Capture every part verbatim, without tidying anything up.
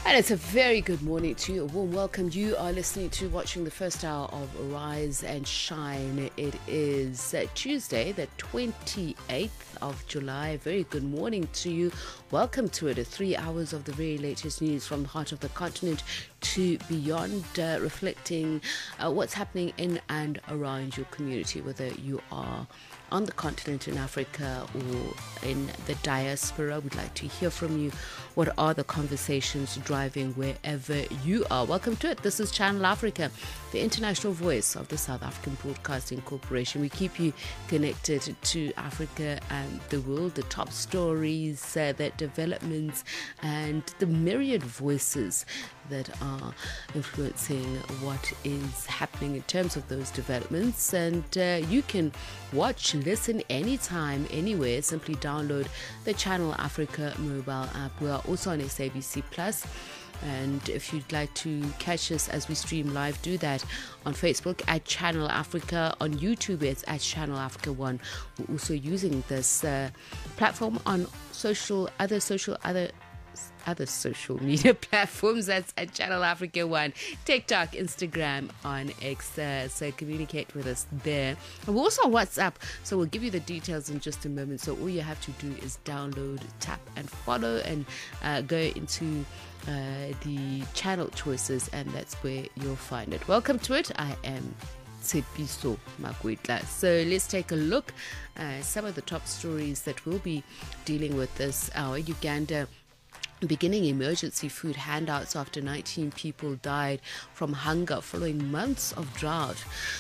And it's a very good morning to you. A warm welcome. You are listening to, watching the first hour of Rise and Shine. It is uh, Tuesday, the twenty-eighth of July. Very good morning to you. Welcome to it. Three hours of the very latest news from the heart of the continent to beyond, uh, reflecting uh, what's happening in and around your community, whether you are on the continent in Africa or in the diaspora. We'd like to hear from you. What are the conversations driving wherever you are? Welcome to it. This is Channel Africa, the international voice of the South African Broadcasting Corporation. We keep you connected to Africa and the world, the top stories, uh, the developments, and the myriad voices that are influencing what is happening in terms of those developments. And uh, you can watch, listen anytime, anywhere. Simply download the Channel Africa mobile app. We are also on S A B C Plus. And if you'd like to catch us as we stream live, do that on Facebook at Channel Africa. On YouTube, it's at Channel Africa One. We're also using this uh, platform on social, other social, other other social media platforms. That's at Channel Africa One, TikTok, Instagram, on X. Uh, so communicate with us there. And we're also on WhatsApp, so we'll give you the details in just a moment. So all you have to do is download, tap, and follow, and uh, go into uh, the channel choices, and that's where you'll find it. Welcome to it. I am Tshepiso Makwetla. So let's take a look at uh, some of the top stories that we'll be dealing with this hour. Uganda beginning emergency food handouts after nineteen people died from hunger following months of drought.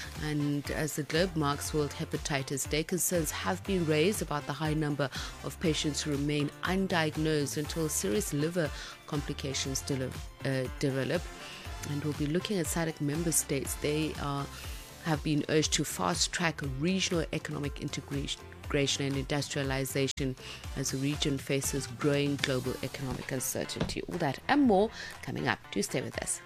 And as the globe marks World Hepatitis Day, concerns have been raised about the high number of patients who remain undiagnosed until serious liver complications de- uh, develop. And we'll be looking at S A D C member states. They are have been urged to fast-track regional economic integration and industrialization as the region faces growing global economic uncertainty. All that and more coming up. Do stay with us.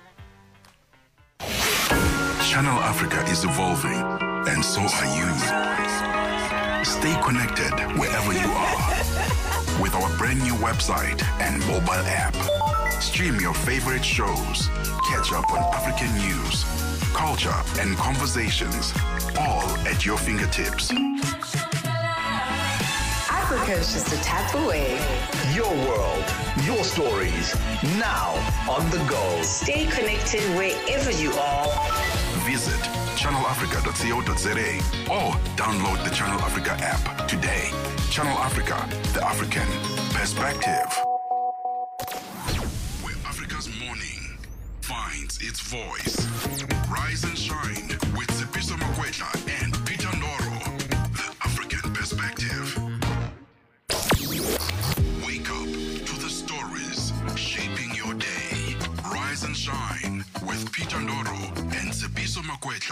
Channel Africa is evolving, and so are you. Stay connected wherever you are with our brand new website and mobile app. Stream your favorite shows, catch up on African news, culture, and conversations, all at your fingertips. Africa is just a tap away. Your world, your stories, now on the go. Stay connected wherever you are. Visit channel africa dot co dot za or download the Channel Africa app today. Channel Africa, the African perspective. Where Africa's morning finds its voice. Rise and shine with Tshepiso Makwetla and Peter Ndoro, the African perspective. Wake up to the stories shaping your day. Rise and shine with Peter Ndoro and Tshepiso Makwetla.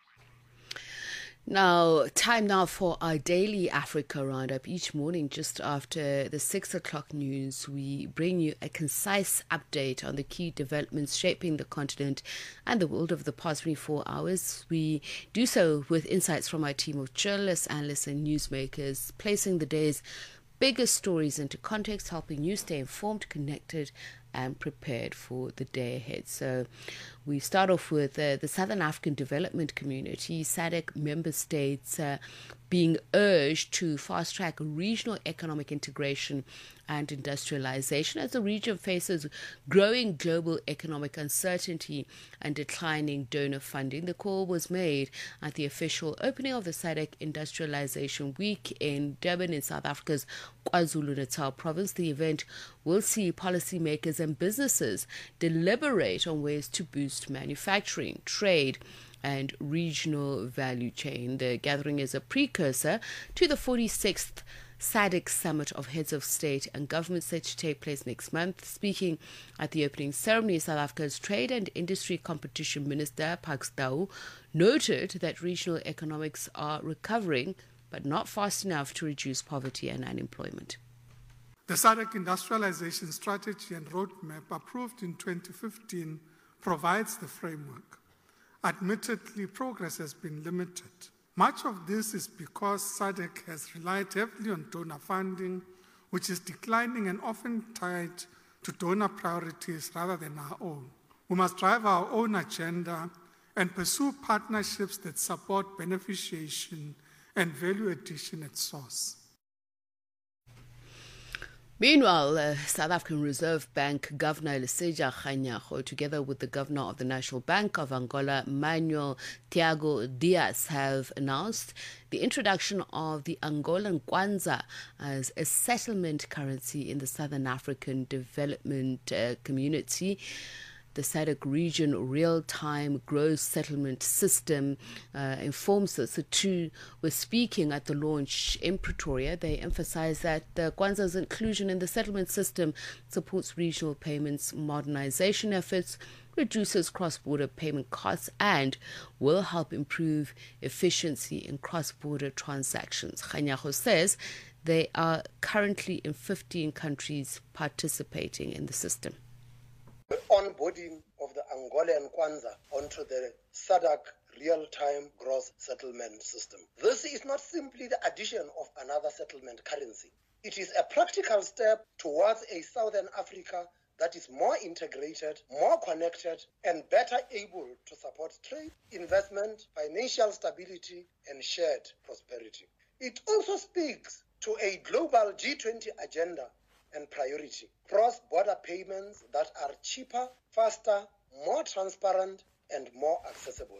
Now, time now for our daily Africa Roundup. Each morning, just after the six o'clock news, we bring you a concise update on the key developments shaping the continent and the world over the past twenty-four hours. We do so with insights from our team of journalists, analysts, and newsmakers, placing the day's biggest stories into context, helping you stay informed, connected, and prepared for the day ahead. So we start off with uh, the Southern African Development Community, S A D C member states uh, being urged to fast-track regional economic integration and industrialization as the region faces growing global economic uncertainty and declining donor funding. The call was made at the official opening of the S A D C Industrialization Week in Durban in South Africa's KwaZulu-Natal province. The event will see policymakers and businesses deliberate on ways to boost manufacturing, trade, and regional value chain. The gathering is a precursor to the forty-sixth S A D C Summit of Heads of State and Government set to take place next month. Speaking at the opening ceremony, South Africa's Trade and Industry Competition Minister, Pax Dau, noted that regional economics are recovering, but not fast enough to reduce poverty and unemployment. The S A D C Industrialization Strategy and Roadmap, approved in twenty fifteen, provides the framework. Admittedly, progress has been limited. Much of this is because S A D C has relied heavily on donor funding, which is declining and often tied to donor priorities rather than our own. We must drive our own agenda and pursue partnerships that support beneficiation and value addition at source. Meanwhile, uh, South African Reserve Bank Governor Lesetja Kganyago, together with the Governor of the National Bank of Angola, Manuel Thiago Diaz, have announced the introduction of the Angolan Kwanza as a settlement currency in the Southern African Development uh, Community. The S A D C region real-time gross settlement system uh, informs us. The two were speaking at the launch in Pretoria. They emphasized that the Kwanza's inclusion in the settlement system supports regional payments modernization efforts, reduces cross-border payment costs, and will help improve efficiency in cross-border transactions. Kganyago says they are currently in fifteen countries participating in the system. The onboarding of the Angolan Kwanza onto the S A D C real-time gross settlement system. This is not simply the addition of another settlement currency. It is a practical step towards a Southern Africa that is more integrated, more connected, and better able to support trade, investment, financial stability, and shared prosperity. It also speaks to a global G twenty agenda and priority, cross-border payments that are cheaper, faster, more transparent, and more accessible.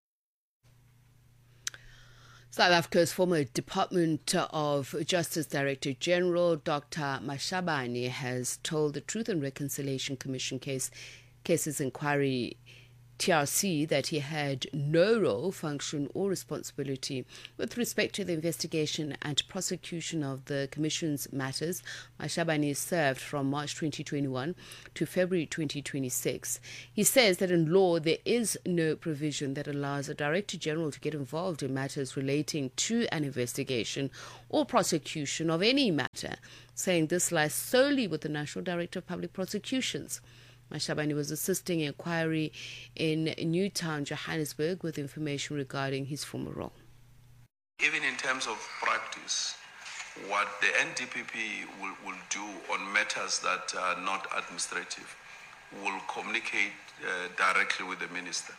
South Africa's former Department of Justice Director General Doctor Mashabane has told the Truth and Reconciliation Commission case cases inquiry T R C that he had no role, function or responsibility with respect to the investigation and prosecution of the Commission's matters. Mashabane served from March twenty twenty-one to February twenty twenty-six. He says that in law there is no provision that allows a Director General to get involved in matters relating to an investigation or prosecution of any matter, saying this lies solely with the National Director of Public Prosecutions. Mashabane was assisting inquiry in Newtown, Johannesburg, with information regarding his former role. Even in terms of practice, what the N D P P will, will do on matters that are not administrative will communicate uh, directly with the minister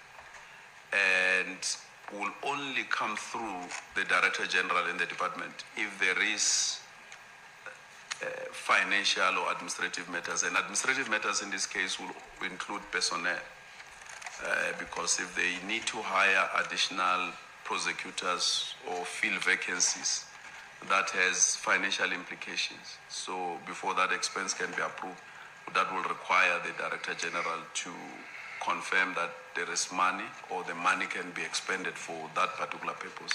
and will only come through the Director General in the department if there is Uh, financial or administrative matters. And administrative matters in this case will include personnel, uh, because if they need to hire additional prosecutors or fill vacancies, that has financial implications. So before that expense can be approved, that will require the Director General to confirm that there is money or the money can be expended for that particular purpose.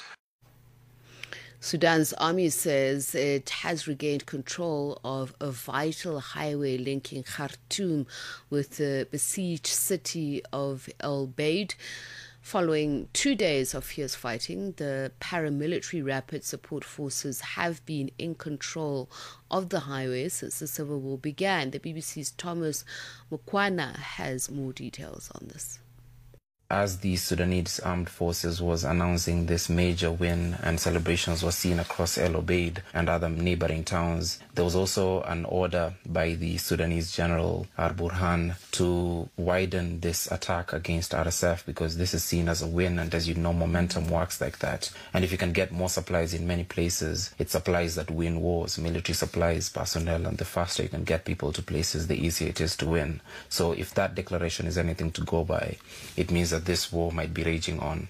Sudan's army says it has regained control of a vital highway linking Khartoum with the besieged city of El Obeid. Following two days of fierce fighting, the paramilitary rapid support forces have been in control of the highway since the civil war began. The B B C's Thomas Mukwana has more details on this. As the Sudanese armed forces was announcing this major win and celebrations were seen across El Obeid and other neighboring towns, there was also an order by the Sudanese General Al-Burhan to widen this attack against R S F because this is seen as a win, and as you know, momentum works like that. And if you can get more supplies in many places, it's supplies that win wars, military supplies, personnel, and the faster you can get people to places, the easier it is to win. So if that declaration is anything to go by, it means that that this war might be raging on.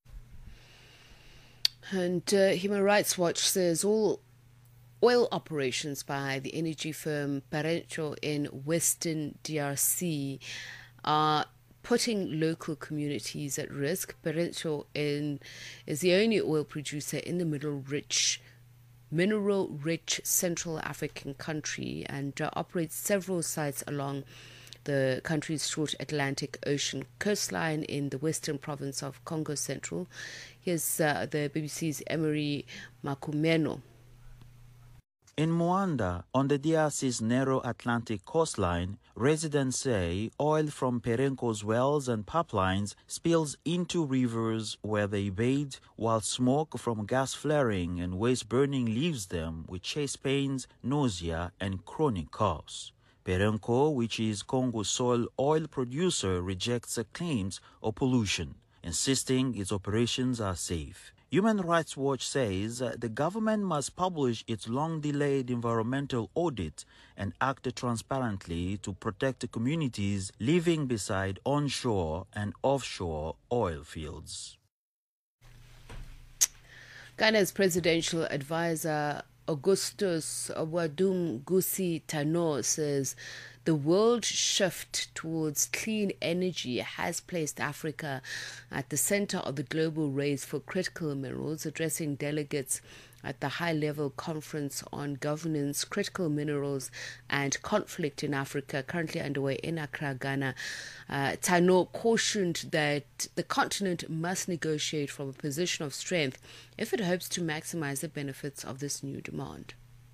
And uh, Human Rights Watch says all oil operations by the energy firm Perenco in Western D R C are putting local communities at risk. Perenco in, is the only oil producer in the middle-rich mineral-rich Central African country and uh, operates several sites along the country's short Atlantic Ocean coastline in the western province of Congo Central. Here's uh, the B B C's Emery Makumeno. In Moanda, on the D R C's narrow Atlantic coastline, residents say oil from Perenco's wells and pipelines spills into rivers where they bathe, while smoke from gas flaring and waste burning leaves them with chest pains, nausea, and chronic coughs. Perenco, which is Congo's sole oil producer, rejects the claims of pollution, insisting its operations are safe. Human Rights Watch says the government must publish its long-delayed environmental audit and act transparently to protect the communities living beside onshore and offshore oil fields. Ghana's presidential advisor Augustus Wadum Gusi Tano says the world shift towards clean energy has placed Africa at the center of the global race for critical minerals, addressing delegates at the high-level conference on governance, critical minerals and conflict in Africa, currently underway in Accra, Ghana. Uh, Tano cautioned that the continent must negotiate from a position of strength if it hopes to maximize the benefits of this new demand.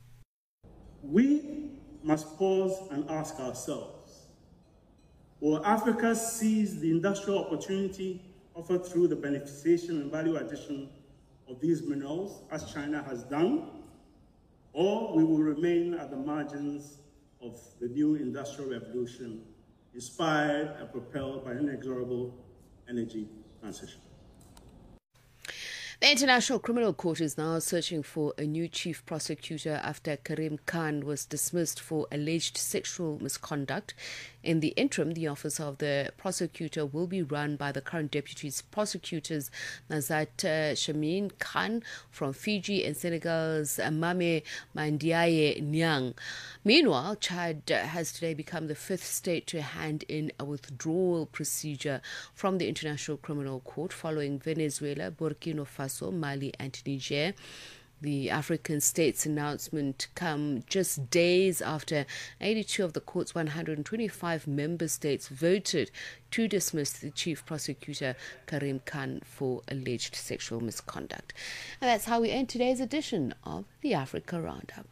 We must pause and ask ourselves, will Africa seize the industrial opportunity offered through the beneficiation and value addition of these minerals, as China has done, or we will remain at the margins of the new industrial revolution, inspired and propelled by inexorable energy transition? The International Criminal Court is now searching for a new chief prosecutor after Karim Khan was dismissed for alleged sexual misconduct. In the interim, the office of the prosecutor will be run by the current deputy prosecutors, Nazat uh, Shamin Khan from Fiji and Senegal's Mame Mandiaye Nyang. Meanwhile, Chad has today become the fifth state to hand in a withdrawal procedure from the International Criminal Court following Venezuela, Burkina Faso, Mali and Niger. The African states' announcement come just days after eighty-two of the court's one hundred twenty-five member states voted to dismiss the chief prosecutor Karim Khan for alleged sexual misconduct. And that's how we end today's edition of the Africa Roundup.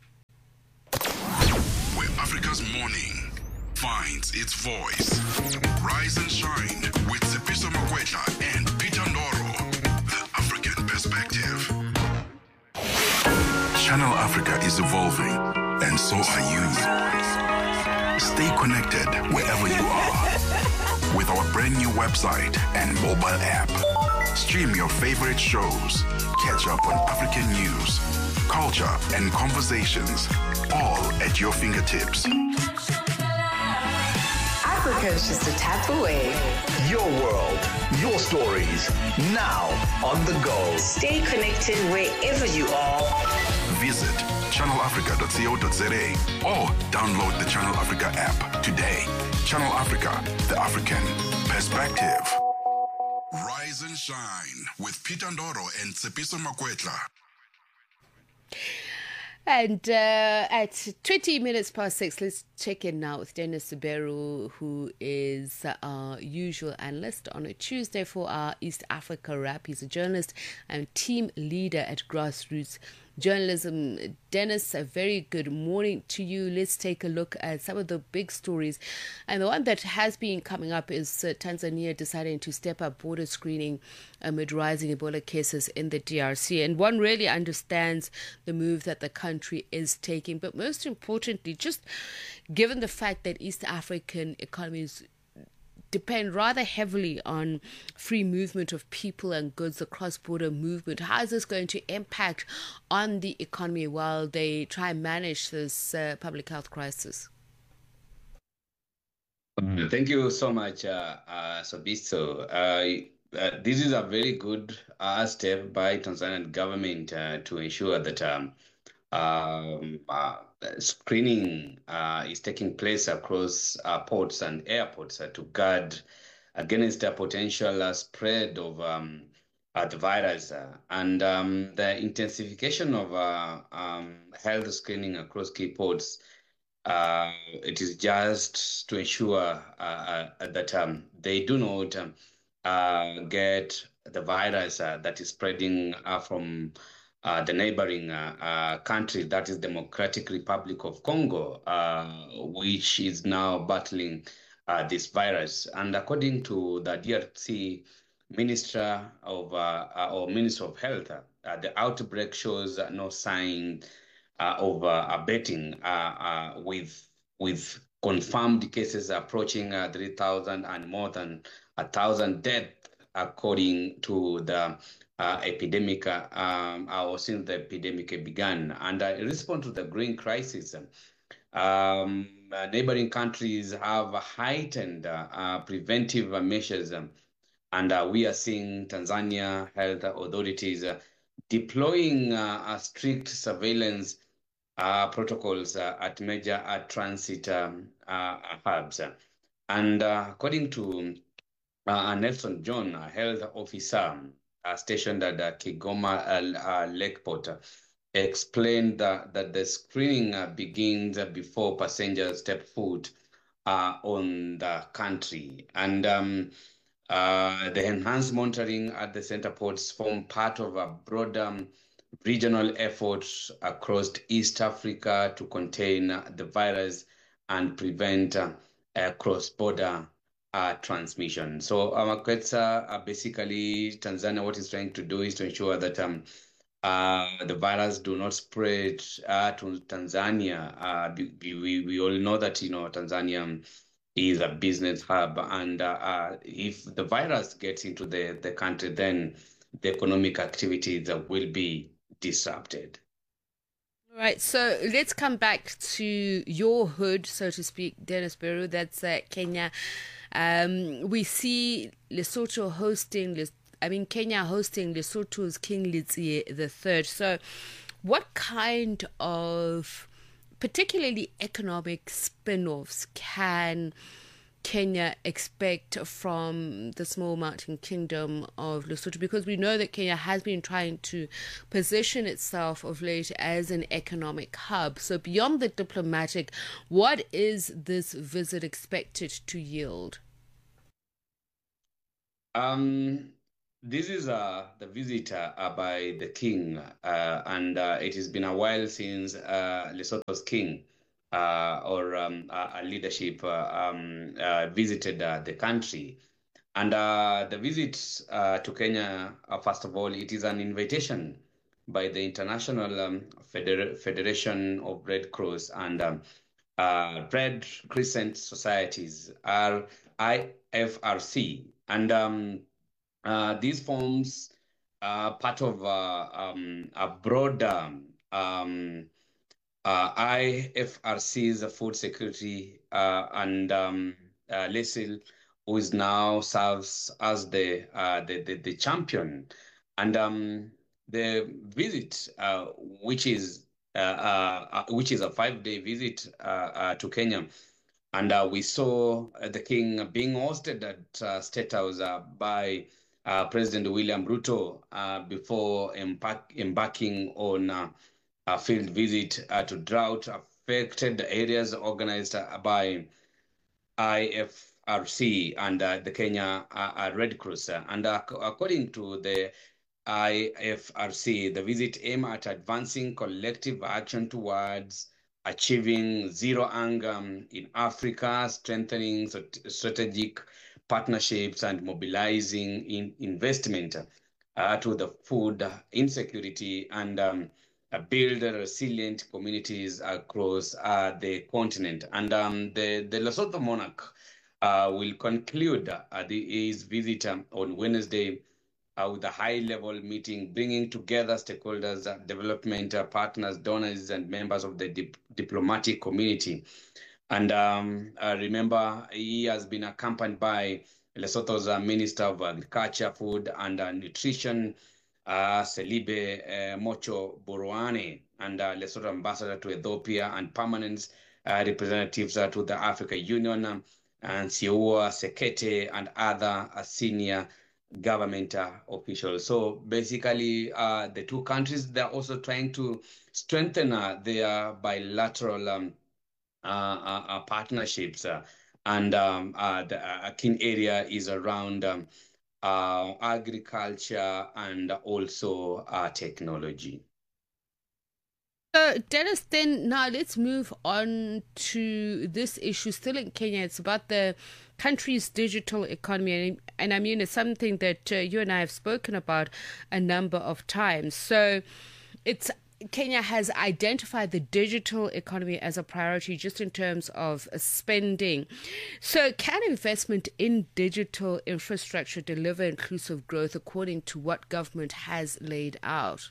Where Africa's morning finds its voice. Rise and shine with Tsepiso Makwetla and Peter Ndoro. The African Perspective. Channel Africa is evolving, and so are you. Stay connected wherever you are with our brand new website and mobile app. Stream your favorite shows, catch up on African news, culture, and conversations, all at your fingertips. Africa is just a tap away. Your world, your stories, now on the go. Stay connected wherever you are. Visit channel africa dot co dot za or download the Channel Africa app today. Channel Africa, the African Perspective. Rise and shine with Peter Ndoro and Tsepiso Makwetla. And uh, at twenty minutes past six, let's check in now with Dennis Siberu, who is our usual analyst on a Tuesday for our East Africa Wrap. He's a journalist and team leader at Grassroots Journalism. Dennis, a very good morning to you. Let's take a look at some of the big stories. And the one that has been coming up is uh, Tanzania deciding to step up border screening amid rising Ebola cases in the D R C. And one really understands the move that the country is taking. But most importantly, just given the fact that East African economies depend rather heavily on free movement of people and goods, the cross-border movement. How is this going to impact on the economy while they try and manage this uh, public health crisis? Thank you so much, uh, uh, Sobisto. Uh, uh, this is a very good uh, step by Tanzanian government uh, to ensure that um, um, uh, screening uh, is taking place across uh, ports and airports uh, to guard against a potential uh, spread of um, uh, the virus. Uh, and um, the intensification of uh, um, health screening across key ports, uh, it is just to ensure uh, uh, that um, they do not um, uh, get the virus uh, that is spreading uh, from Uh, the neighboring uh, uh, country, that is Democratic Republic of Congo, uh, which is now battling uh, this virus. And according to the D R C Minister of uh, uh, or Minister of Health, uh, the outbreak shows no sign uh, of uh, abating, uh, uh, with with confirmed cases approaching uh, three thousand and more than one thousand deaths, according to the uh, epidemic, uh, um, or since the epidemic began. And uh, in response to the growing crisis, um, uh, neighboring countries have heightened uh, uh, preventive measures, um, and uh, we are seeing Tanzania health authorities uh, deploying uh, a strict surveillance uh, protocols uh, at major uh, transit um, uh, hubs. And uh, according to uh, Nelson John, a health officer uh, stationed at uh, Kigoma uh, uh, Lakeport, uh, explained that, that the screening uh, begins before passengers step foot uh, on the country. And um, uh, the enhanced monitoring at the center ports form part of a broader regional effort across East Africa to contain the virus and prevent uh, uh, cross-border uh, transmission. So, Amakwetsa, uh, basically, Tanzania, what it's trying to do is to ensure that um, uh, the virus do not spread uh, to Tanzania. Uh, we, we all know that, you know, Tanzania is a business hub, and uh, uh, if the virus gets into the, the country, then the economic activities will be disrupted. All right, so let's come back to your hood, so to speak, Dennis Beru, that's uh, Kenya. Um, we see Lesotho hosting, I mean, Kenya hosting Lesotho's King Letsie the Third. So what kind of particularly economic spin-offs can Kenya expect from the small mountain kingdom of Lesotho? Because we know that Kenya has been trying to position itself of late as an economic hub. So beyond the diplomatic, what is this visit expected to yield? Um, this is uh, the visit uh, by the king, uh, and uh, it has been a while since uh, Lesotho's king Uh, or um, a, a leadership uh, um, uh, visited uh, the country. And uh, the visit uh, to Kenya, uh, first of all, it is an invitation by the International um, Feder Federation of Red Cross and um, uh, Red Crescent Societies, R I F R C. And um, uh, these forms are part of uh, um, a broader um, Uh, I F R C's food security uh, and um, uh, Lesil, who is now serves as the, uh, the, the the champion, and um, the visit, uh, which is uh, uh, which is a five-day visit uh, uh, to Kenya, and uh, we saw the king being hosted at uh, State House uh, by uh, President William Ruto uh, before embark embarking on Uh, a field visit uh, to drought-affected areas organized uh, by I F R C and uh, the Kenya uh, Red Cross. And uh, according to the I F R C, the visit aimed at advancing collective action towards achieving zero hunger in Africa, strengthening strategic partnerships, and mobilizing in investment uh, to the food insecurity and um, build resilient communities across uh, the continent. And um, the, the Lesotho monarch uh, will conclude uh, the, his visit um, on Wednesday uh, with a high-level meeting, bringing together stakeholders, uh, development uh, partners, donors, and members of the dip diplomatic community. And um, uh, remember, he has been accompanied by Lesotho's uh, Minister of Agriculture, Food, and uh, Nutrition, Uh, Selibe uh, Mocho Boruane, and uh, Lesotho ambassador to Ethiopia, and permanent uh, representatives uh, to the Africa Union, um, and Siua Sekete, and other uh, senior government uh, officials. So basically, uh, the two countries, they're also trying to strengthen uh, their bilateral um, uh, uh, uh, partnerships. Uh, and um, uh, the uh, King area is around um, Uh, agriculture and also uh, technology. So, Dennis, then now let's move on to this issue still in Kenya. It's about the country's digital economy. And, and I mean, it's something that uh, you and I have spoken about a number of times. So it's Kenya has identified the digital economy as a priority just in terms of spending. So can investment in digital infrastructure deliver inclusive growth according to what government has laid out?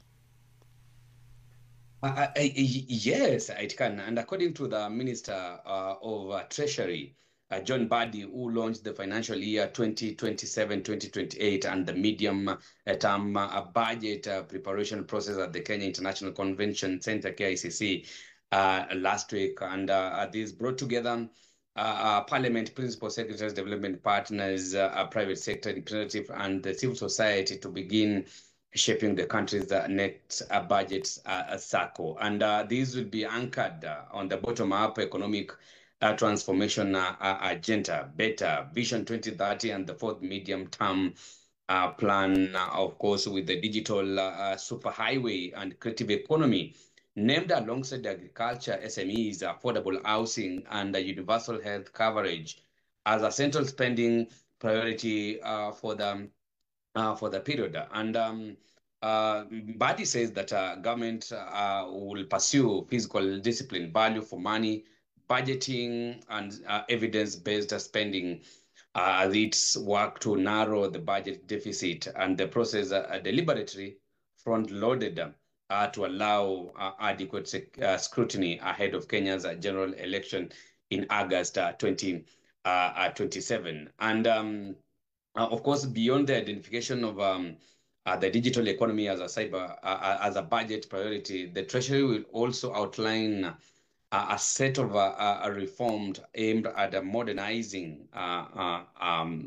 Uh, uh, yes, it can. And according to the Minister uh, of uh, Treasury, uh, John Mbadi, who launched the financial year twenty twenty-seven twenty twenty-eight and the medium-term uh, budget uh, preparation process at the Kenya International Convention Center, K I C C, uh, last week. And uh, this brought together uh, uh, Parliament, Principal Secretaries, Development Partners, uh, private sector representative, and the civil society to begin shaping the country's uh, next uh, budget uh, cycle. And uh, these will be anchored uh, on the bottom-up economic uh, transformation uh, uh, agenda, BETA, Vision twenty thirty, and the fourth medium-term uh, plan, uh, of course, with the digital uh, superhighway and creative economy, named alongside agriculture, S M Es, affordable housing, and uh, universal health coverage as a central spending priority uh, for the Uh, for the period. And um, uh, Mbadi says that uh, government uh, will pursue fiscal discipline, value for money, budgeting, and uh, evidence-based spending uh, as its work to narrow the budget deficit, and the process uh, deliberately front-loaded uh, to allow uh, adequate uh, scrutiny ahead of Kenya's uh, general election in August uh, twenty twenty-seven. And um, Uh, of course, beyond the identification of um, uh, the digital economy as a cyber uh, as a budget priority, the Treasury will also outline uh, a set of uh, uh, reforms aimed at uh, modernizing uh, uh, um,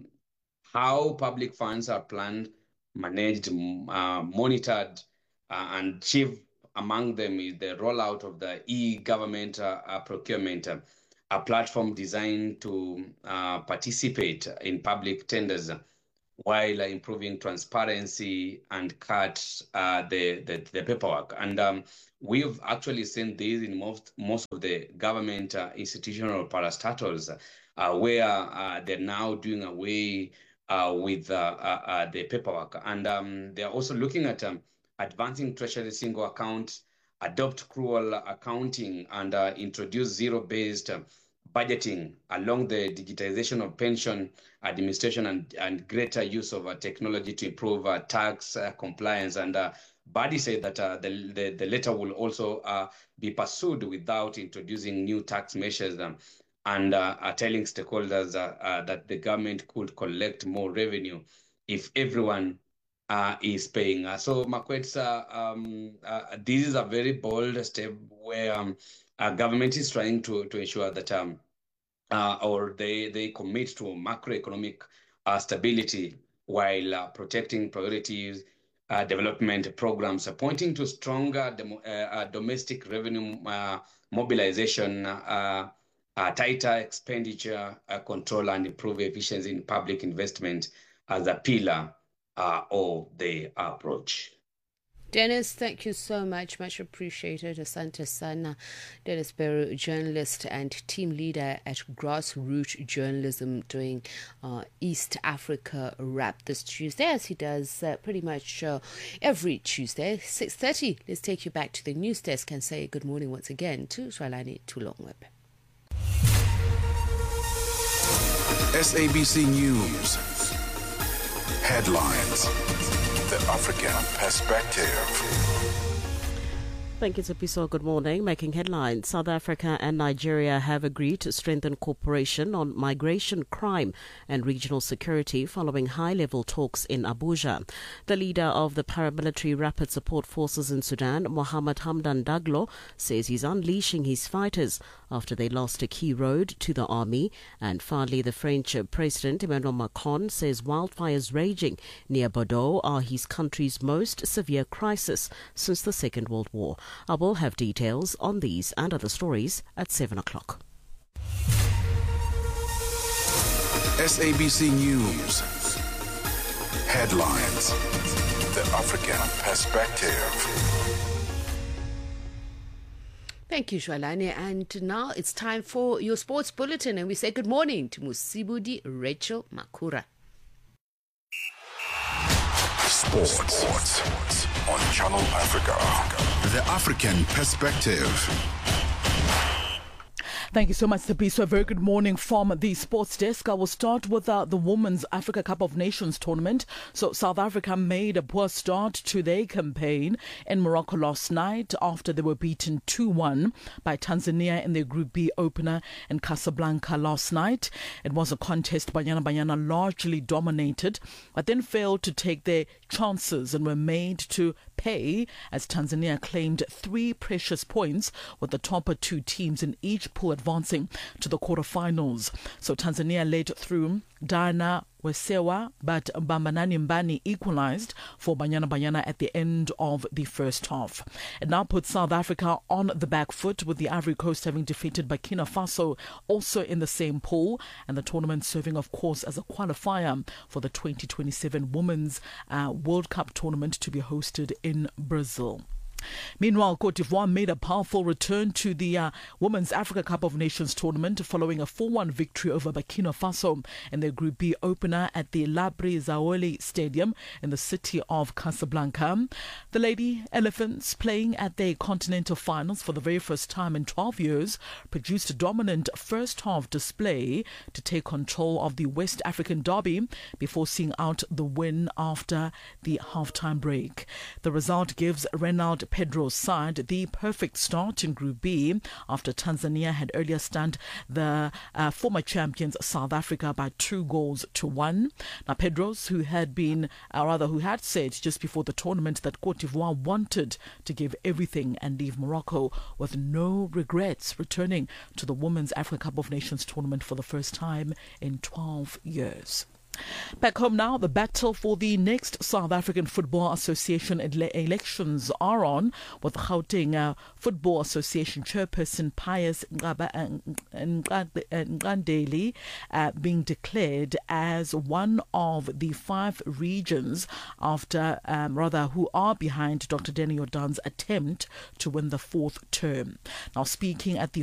how public funds are planned, managed, uh, monitored, uh, and chief among them is the rollout of the e-government uh, uh, procurement. Uh, a platform designed to uh, participate in public tenders while uh, improving transparency and cut uh, the, the, the paperwork. And um, we've actually seen this in most, most of the government uh, institutional parastatals uh, where uh, they're now doing away uh, with uh, uh, uh, the paperwork. And um, they're also looking at um, advancing Treasury single account, adopt cruel accounting, and uh, introduce zero-based uh, budgeting along the digitization of pension administration and, and greater use of uh, technology to improve uh, tax uh, compliance. And uh, Mbadi said that uh, the, the, the latter will also uh, be pursued without introducing new tax measures um, and uh, uh, telling stakeholders uh, uh, that the government could collect more revenue if everyone Uh, is paying. Uh, so, Makwetsa, um, uh, this is a very bold step where um, uh, government is trying to, to ensure that um, uh, or they, they commit to macroeconomic uh, stability while uh, protecting priorities, uh, development programs, uh, pointing to stronger demo, uh, uh, domestic revenue uh, mobilization, uh, uh, tighter expenditure uh, control, and improve efficiency in public investment as a pillar Uh, of the approach. Dennis, thank you so much. Much appreciated. Asante sana. Dennis Beru, journalist and team leader at Grassroots Journalism, doing uh, East Africa Wrap this Tuesday, as he does uh, pretty much uh, every Tuesday. six thirty. Let's take you back to the news desk and say good morning once again to Swalani Tulongweb. S A B C News. Headlines. The African Perspective. Thank you, Tsepiso. Good morning. Making headlines. South Africa and Nigeria have agreed to strengthen cooperation on migration, crime and regional security following high-level talks in Abuja. The leader of the paramilitary Rapid Support Forces in Sudan, Mohamed Hamdan Daglo, says he's unleashing his fighters after they lost a key road to the army. And finally, the French President Emmanuel Macron says wildfires raging near Bordeaux are his country's most severe crisis since the Second World War. I will have details on these and other stories at seven o'clock. S A B C News. Headlines. The African Perspective. Thank you, Shwalane. And now it's time for your sports bulletin. And we say good morning to Musibudi Rachel Makura. Sports. Sports. on Channel Africa. The African Perspective. Thank you so much, Thabiso. A very good morning from the sports desk. I will start with uh, the Women's Africa Cup of Nations tournament. So South Africa made a poor start to their campaign in Morocco last night after they were beaten two one by Tanzania in their Group B opener in Casablanca last night. It was a contest Banyana Banyana largely dominated, but then failed to take their chances and were made to pay as Tanzania claimed three precious points, with the topper two teams in each pool advancing to the quarterfinals. So Tanzania led through Diana Wesewa, but Bambanani Mbani equalized for Banyana Banyana at the end of the first half. It now puts South Africa on the back foot, with the Ivory Coast having defeated Burkina Faso also in the same pool, and the tournament serving, of course, as a qualifier for the twenty twenty-seven Women's uh, World Cup tournament to be hosted in Brazil. Meanwhile, Cote d'Ivoire made a powerful return to the uh, Women's Africa Cup of Nations tournament following a four one victory over Burkina Faso in their Group B opener at the Labri Zaoli Stadium in the city of Casablanca. The Lady Elephants, playing at their continental finals for the very first time in twelve years, produced a dominant first half display to take control of the West African derby before seeing out the win after the halftime break. The result gives Renald Pedro's side the perfect start in Group B after Tanzania had earlier stunned the uh, former champions South Africa by two goals to one. Now Pedro's, who had been, or rather who had said just before the tournament that Cote d'Ivoire wanted to give everything and leave Morocco with no regrets, returning to the Women's Africa Cup of Nations tournament for the first time in twelve years. Back home now, the battle for the next South African Football Association ele- elections are on, with the Gauteng uh, Football Association chairperson Pius Nkandeli uh, being declared as one of the five regions after, um, rather, who are behind Doctor Danny Jordan's attempt to win the fourth term. Now, speaking at the